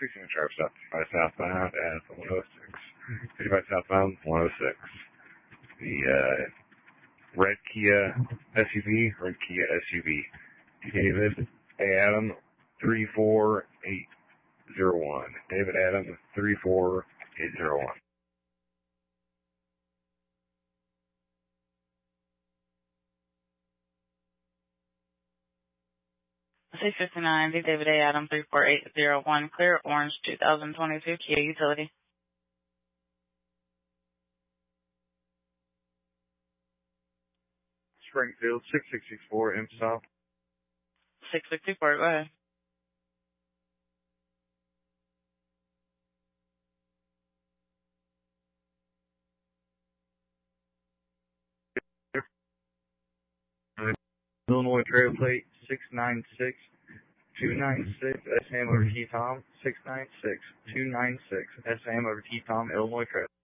16 sharp south, 55 southbound at 106. 55 southbound, 106. The red Kia SUV, David A. Adam, 34801. David Adam, 34801. 659, the David A. Adam 34801, clear orange 2022 Kia Utility. Springfield 6664 M South. 6664, go ahead. Illinois Trail Plate 696-296 SM over T Tom 696-296 SM over T Tom Illinois Trail.